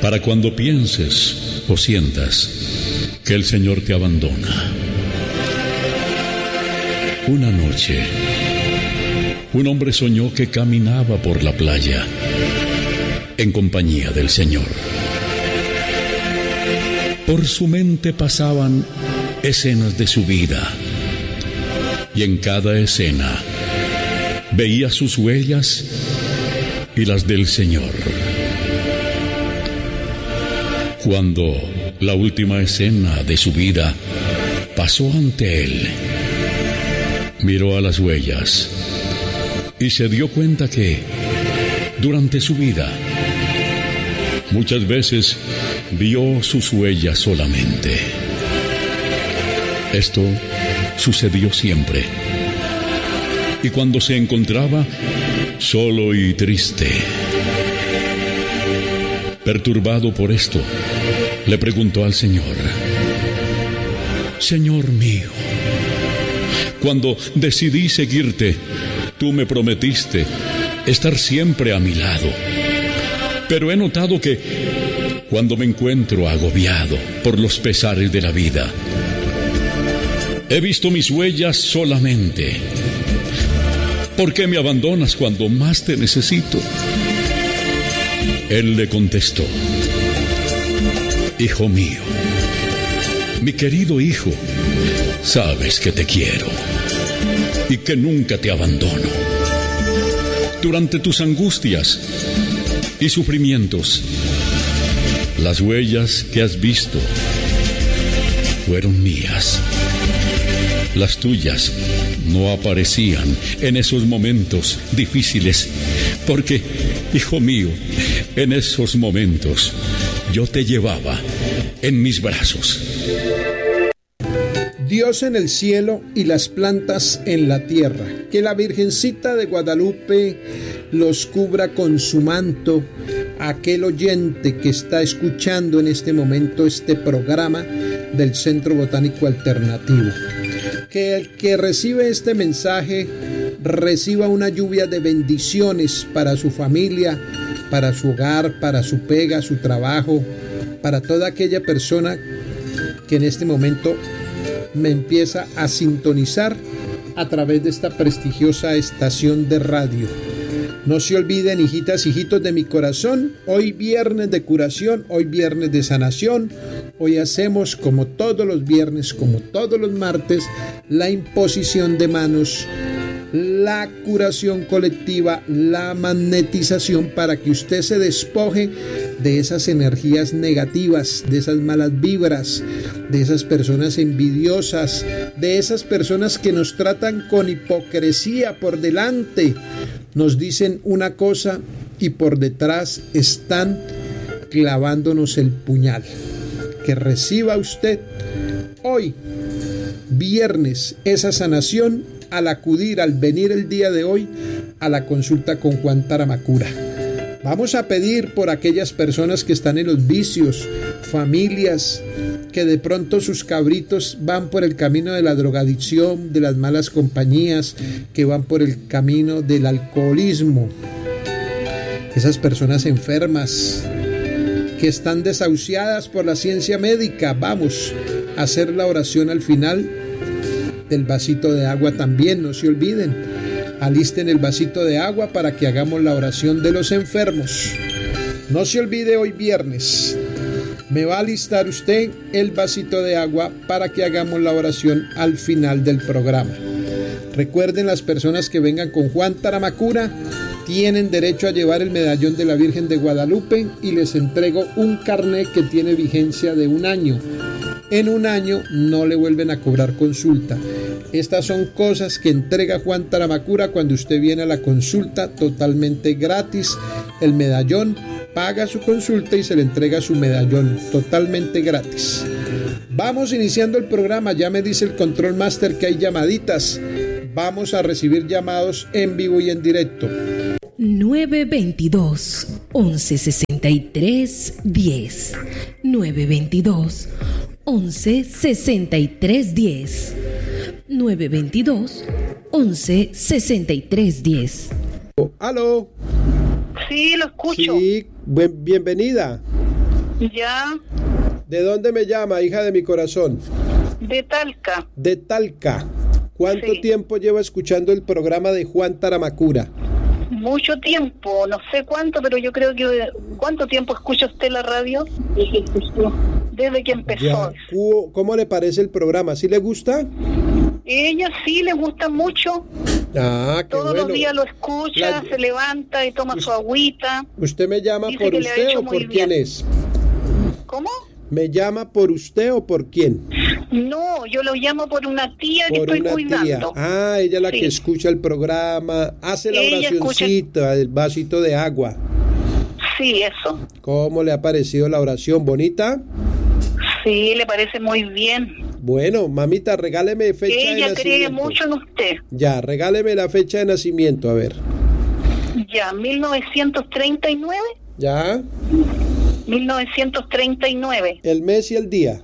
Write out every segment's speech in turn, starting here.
para cuando pienses o sientas que el Señor te abandona. Una noche, un hombre soñó que caminaba por la playa en compañía del Señor. Por su mente pasaban escenas de su vida, y en cada escena veía sus huellas y las del Señor. Cuando la última escena de su vida pasó ante él, miró a las huellas y se dio cuenta que durante su vida muchas veces vio sus huellas solamente. Esto sucedió siempre. Y cuando se encontraba solo y triste, perturbado por esto, le preguntó al Señor: Señor mío, cuando decidí seguirte, tú me prometiste estar siempre a mi lado. Pero he notado que cuando me encuentro agobiado por los pesares de la vida, he visto mis huellas solamente. ¿Por qué me abandonas cuando más te necesito? Él le contestó: Hijo mío, mi querido hijo, sabes que te quiero y que nunca te abandono. Durante tus angustias y sufrimientos, las huellas que has visto fueron mías. Las tuyas no aparecían en esos momentos difíciles, porque, hijo mío, en esos momentos yo te llevaba en mis brazos. Dios en el cielo y las plantas en la tierra. Que la Virgencita de Guadalupe los cubra con su manto. Aquel oyente que está escuchando en este momento este programa del Centro Botánico Alternativo. Que el que recibe este mensaje reciba una lluvia de bendiciones para su familia, para su hogar, para su pega, su trabajo, para toda aquella persona que en este momento me empieza a sintonizar a través de esta prestigiosa estación de radio. No se olviden, hijitas, hijitos de mi corazón, hoy viernes de curación, hoy viernes de sanación. Hoy hacemos, como todos los viernes, como todos los martes, la imposición de manos, la curación colectiva, la magnetización, para que usted se despoje de esas energías negativas, de esas malas vibras, de esas personas envidiosas, de esas personas que nos tratan con hipocresía por delante. Nos dicen una cosa y por detrás están clavándonos el puñal. Que reciba usted hoy, viernes, esa sanación al acudir, al venir el día de hoy a la consulta con Juan Taramacura. Vamos a pedir por aquellas personas que están en los vicios, familias que de pronto sus cabritos van por el camino de la drogadicción, de las malas compañías, que van por el camino del alcoholismo. Esas personas enfermas que están desahuciadas por la ciencia médica. Vamos a hacer la oración al final del vasito de agua también, no se olviden. Alisten el vasito de agua para que hagamos la oración de los enfermos. No se olvide, hoy viernes me va a alistar usted el vasito de agua para que hagamos la oración al final del programa. Recuerden, las personas que vengan con Juan Taramacura tienen derecho a llevar el medallón de la Virgen de Guadalupe y les entrego un carnet que tiene vigencia de 1 año. En 1 año no le vuelven a cobrar consulta. Estas son cosas que entrega Juan Taramacura cuando usted viene a la consulta, totalmente gratis. El medallón, paga su consulta y se le entrega su medallón totalmente gratis. Vamos iniciando el programa. Ya me dice el Control Master que hay llamaditas. Vamos a recibir llamados en vivo y en directo. 922 1163 10 922 1163 10 922 1163 10. ¿Aló? Sí, lo escucho. Sí, bienvenida. Ya. ¿De dónde me llama, hija de mi corazón? De Talca. De Talca. ¿Cuánto Sí. tiempo lleva escuchando el programa de Juan Taramacura? Mucho tiempo, no sé cuánto, pero yo creo que... ¿Cuánto tiempo escucha usted la radio? Desde que empezó. Ya. ¿Cómo le parece el programa? ¿Sí le gusta? Ella sí le gusta mucho. Ah, qué Todos bueno. los días lo escucha, se levanta y toma su agüita. ¿Usted me llama Dice por que le ha usted hecho o muy por quién bien. es? ¿Cómo? ¿Me llama por usted o por quién? No, yo lo llamo por una tía que Por estoy una cuidando. tía. Ah, ella es la Sí. que escucha el programa, hace la Ella oracioncita, el vasito de agua. Sí, eso. ¿Cómo le ha parecido la oración? ¿Bonita? Sí, le parece muy bien. Bueno, mamita, regáleme fecha de Ella nacimiento. cree mucho en usted. Ya, regáleme la fecha de nacimiento, a ver. Ya, 1939. Ya, 1939. el mes y el día.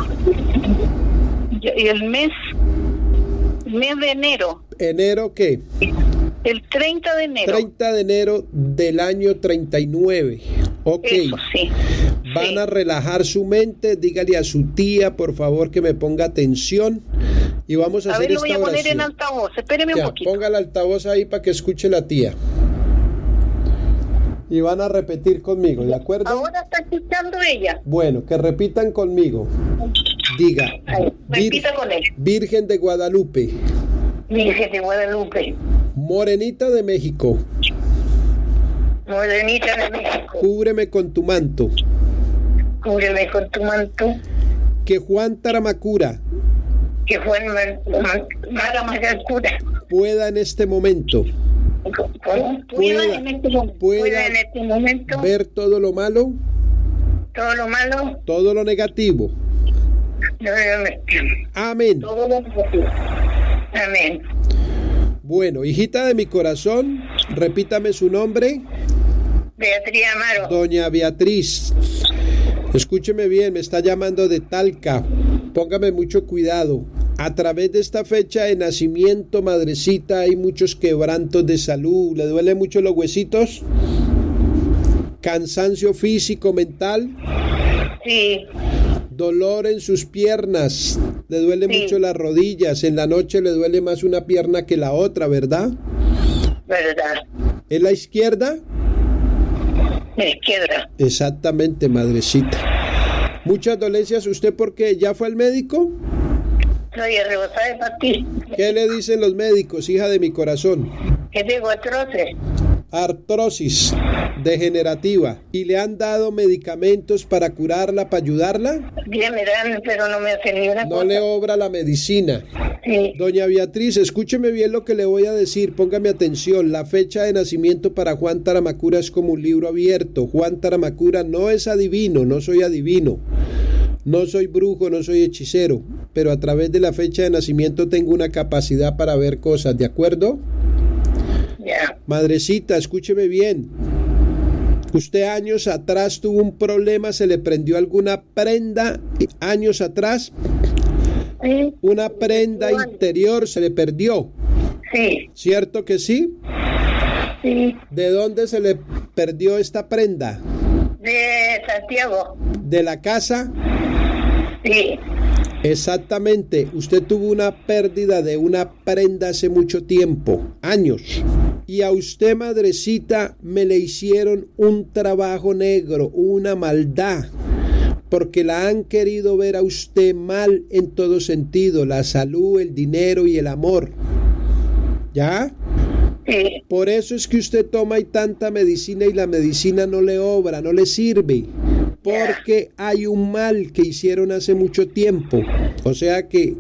Y el mes de enero. ¿Enero qué? El 30 de enero. 30 de enero del año 39. Ok. Eso sí. Van Sí. a relajar su mente, dígale a su tía, por favor, que me ponga atención y vamos a A hacer ver, lo voy esta a poner oración. en altavoz. Espéreme un Ya, poquito. ponga el altavoz ahí para que escuche la tía. Y van a repetir conmigo, ¿de acuerdo? Ahora está escuchando ella. Bueno, que repitan conmigo. Diga, Ahí, repita con él. Virgen de Guadalupe, Virgen de Guadalupe, Morenita de México, Morenita de México, cúbreme con tu manto. cúbreme con tu manto, Que Juan Taramacura que fue Mara Magacura. pueda en este momento Pueda en este momento, pueda pueda en este momento ver todo lo malo, todo lo malo, todo lo negativo. Amén. todo lo negativo. Amén. Bueno, hijita de mi corazón, repítame su nombre. Beatriz Amaro. Doña Beatriz, escúcheme bien, me está llamando de Talca. Póngame mucho cuidado. A través de esta fecha de nacimiento, madrecita, hay muchos quebrantos de salud. ¿Le duelen mucho los huesitos? Cansancio físico, mental. Sí, Dolor en sus piernas. Le duele Sí. mucho las rodillas. En la noche le duele más una pierna que la otra, ¿verdad? verdad. ¿Es la izquierda? La izquierda. Exactamente, madrecita. Muchas dolencias. ¿Usted por qué? ¿Ya fue al médico? Soy rebosada de pastillas. ¿Qué le dicen los médicos, hija de mi corazón? Que tengo atroces. Artrosis degenerativa. ¿Y le han dado medicamentos para curarla, para ayudarla? Bien me dan, pero no me hacen ni una No cosa. le obra la medicina. Sí, Doña Beatriz, escúcheme bien lo que le voy a decir, póngame atención. La fecha de nacimiento para Juan Taramacura es como un libro abierto. Juan Taramacura no es adivino, no soy adivino. No soy brujo, no soy hechicero, pero a través de la fecha de nacimiento tengo una capacidad para ver cosas, ¿de acuerdo? ya. Madrecita, escúcheme bien. Usted años atrás tuvo un problema, se le prendió alguna prenda años atrás, Sí, una prenda interior se le perdió, sí, ¿cierto que sí? sí. ¿De dónde se le perdió esta prenda? De Santiago. ¿De la casa? Sí, Exactamente, usted tuvo una pérdida de una prenda hace mucho tiempo, años. Y a usted, madrecita, me le hicieron un trabajo negro, una maldad, porque la han querido ver a usted mal en todo sentido, la salud, el dinero y el amor. ¿Ya? sí. Por eso es que usted toma y tanta medicina y la medicina no le obra, no le sirve. Porque hay un mal que hicieron hace mucho tiempo. O sea que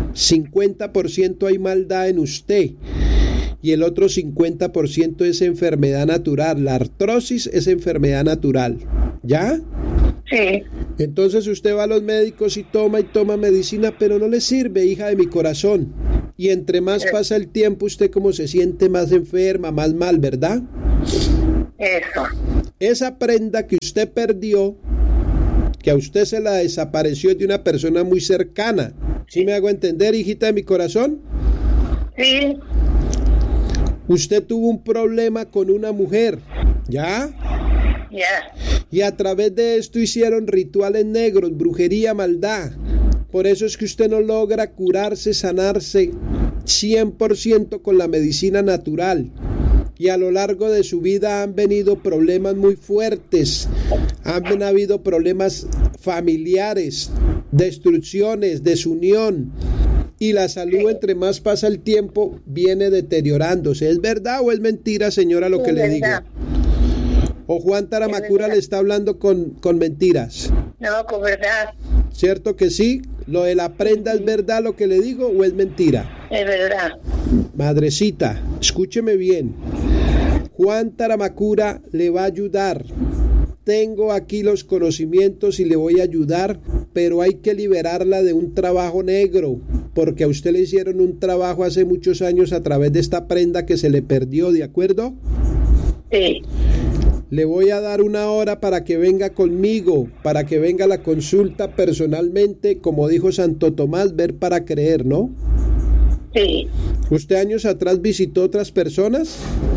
50% hay maldad en usted y el otro 50% es enfermedad natural. La artrosis es enfermedad natural. ¿Ya? Sí, Entonces usted va a los médicos y toma medicina, pero no le sirve, hija de mi corazón. Y entre más pasa el tiempo, usted como se siente más enferma, más mal, ¿verdad? eso. Esa prenda que usted perdió, que a usted se la desapareció de una persona muy cercana. ¿Sí me hago entender, hijita de mi corazón? Sí, Usted tuvo un problema con una mujer, ¿ya? Ya. Y a través de esto hicieron rituales negros, brujería, maldad. Por eso es que usted no logra curarse, sanarse 100% con la medicina natural. Y a lo largo de su vida han venido problemas muy fuertes, han habido problemas familiares, destrucciones, desunión. Y la salud, entre más pasa el tiempo, viene deteriorándose. ¿Es verdad o es mentira, señora, lo que le digo? ¿O Juan Taramacura le está hablando con mentiras? No, con verdad. ¿Cierto que sí? ¿Lo de la prenda es verdad lo que le digo o es mentira? Es verdad. Madrecita, escúcheme bien. Juan Taramacura le va a ayudar. Tengo aquí los conocimientos y le voy a ayudar, pero hay que liberarla de un trabajo negro, porque a usted le hicieron un trabajo hace muchos años a través de esta prenda que se le perdió, ¿de acuerdo? Sí. Le voy a dar una hora para que venga conmigo, para que venga a la consulta personalmente, como dijo Santo Tomás, ver para creer, ¿no? Sí. ¿Usted años atrás visitó otras personas?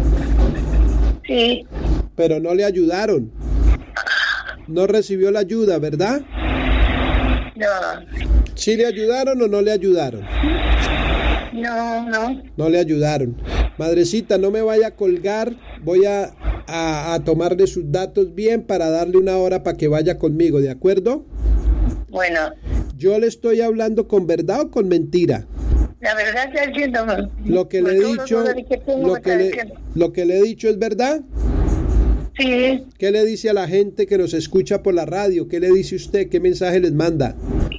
Sí. Pero no le ayudaron. No recibió la ayuda, ¿verdad? No. ¿Sí le ayudaron o no le ayudaron? No. No le ayudaron. Madrecita, no me vaya a colgar. Voy a tomarle sus datos bien para darle una hora para que vaya conmigo, ¿de acuerdo? Bueno. ¿Yo le estoy hablando con verdad o con mentira? La verdad está diciendo. Lo que le he dicho, lo que le he dicho es verdad. Sí. ¿Qué le dice a la gente que nos escucha por la radio? ¿Qué le dice usted? ¿Qué mensaje les manda?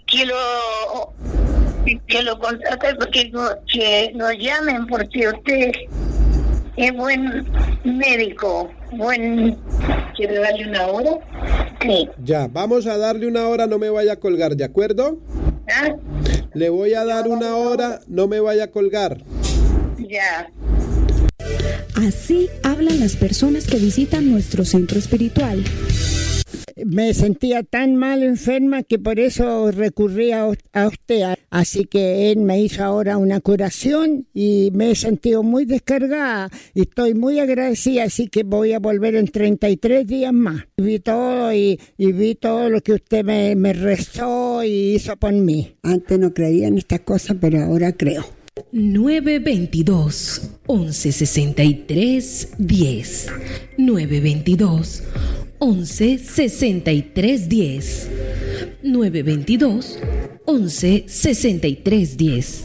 Que lo contraten, porque que nos llamen, porque usted es buen médico, ¿Quiere darle una hora? Sí. Ya, vamos a darle una hora, no me vaya a colgar, ¿de acuerdo? ¿Ah? Le voy a dar una hora, no me vaya a colgar. Ya. Así hablan las personas que visitan nuestro centro espiritual. Me sentía tan mal, enferma, que por eso recurrí a usted. Así que él me hizo ahora una curación y me he sentido muy descargada y estoy muy agradecida. Así que voy a volver en 33 días más. Vi todo y vi todo lo que usted me rezó y hizo por mí. Antes no creía en estas cosas, pero ahora creo. 922-1163-10 922-1163-10 922-1163-10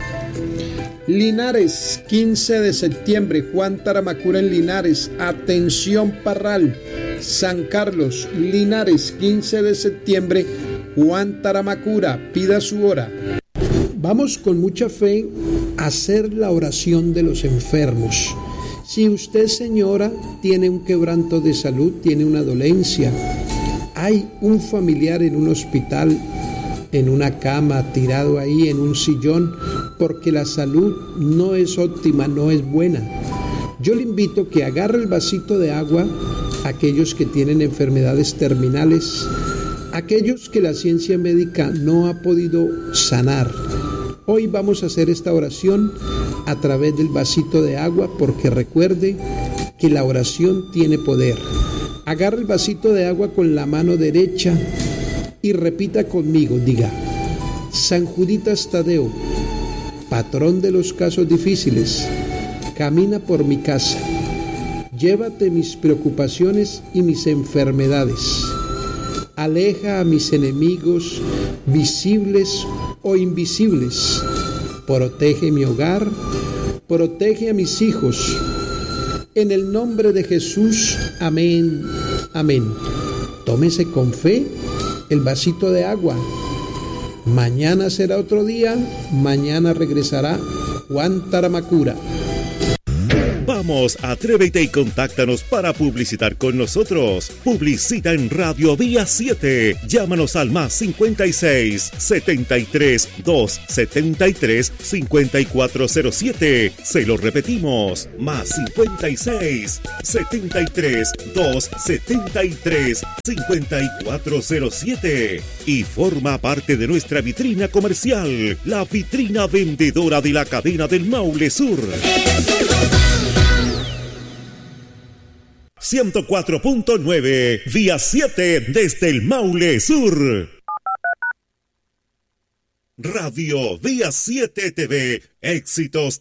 Linares, 15 de septiembre, Juan Taramacura en Linares. Atención, Parral. San Carlos, Linares, 15 de septiembre, Juan Taramacura. Pida su hora. Vamos con mucha fe a hacer la oración de los enfermos. Si usted, señora, tiene un quebranto de salud, tiene una dolencia, hay un familiar en un hospital, en una cama, tirado ahí en un sillón, porque la salud no es óptima, no es buena, yo le invito que agarre el vasito de agua, aquellos que tienen enfermedades terminales, aquellos que la ciencia médica no ha podido sanar. Hoy vamos a hacer esta oración a través del vasito de agua, porque recuerde que la oración tiene poder. Agarre el vasito de agua con la mano derecha y repita conmigo, diga: San Juditas Tadeo, patrón de los casos difíciles, camina por mi casa, llévate mis preocupaciones y mis enfermedades, aleja a mis enemigos visibles o invisibles, protege mi hogar, protege a mis hijos, en el nombre de Jesús, amén, amén. Tómese con fe el vasito de agua. Mañana será otro día, mañana regresará Juan Taramacura. Vamos, atrévete y contáctanos para publicitar con nosotros. Publicita en Radio Vía 7. Llámanos al más 56 73 273 5407. Se lo repetimos, más 56 73 273 5407. Y forma parte de nuestra vitrina comercial, la vitrina vendedora de la cadena del Maule Sur. 104.9, Vía 7 desde el Maule Sur. Radio Vía 7 TV, éxitos